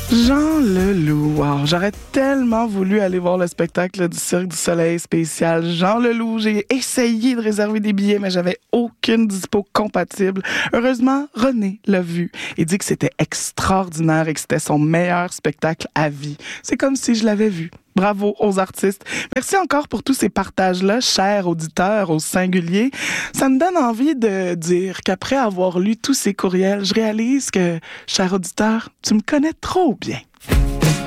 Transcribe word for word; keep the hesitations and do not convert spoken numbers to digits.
Jean Leloup, wow, j'aurais tellement voulu aller voir le spectacle du Cirque du Soleil spécial Jean Leloup. J'ai essayé de réserver des billets, mais j'avais aucune dispo compatible. Heureusement, René l'a vu et dit que c'était extraordinaire et que c'était son meilleur spectacle à vie. C'est comme si je l'avais vu. Bravo aux artistes. Merci encore pour tous ces partages-là, chers auditeurs, au singulier. Ça me donne envie de dire qu'après avoir lu tous ces courriels, je réalise que, cher auditeur, tu me connais trop bien.